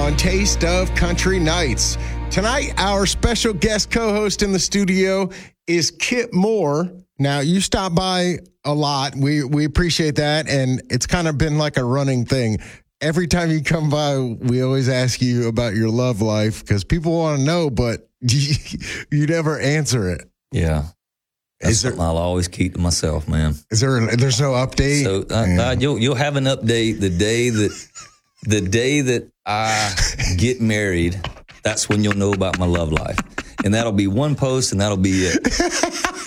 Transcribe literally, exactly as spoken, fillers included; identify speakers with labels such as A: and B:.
A: on Taste of Country Nights. Tonight, our special guest co-host in the studio is Kip Moore. Now, you stop by a lot. We we appreciate that, and it's kind of been like a running thing. Every time you come by, we always ask you about your love life because people want to know, but you, you never answer it.
B: Yeah. That's
A: Is there,
B: something I'll always keep to myself, man.
A: Is there? There's no update.
B: So uh, yeah. uh, you'll you'll have an update the day that the day that I get married. That's when you'll know about my love life, and that'll be one post, and that'll be it.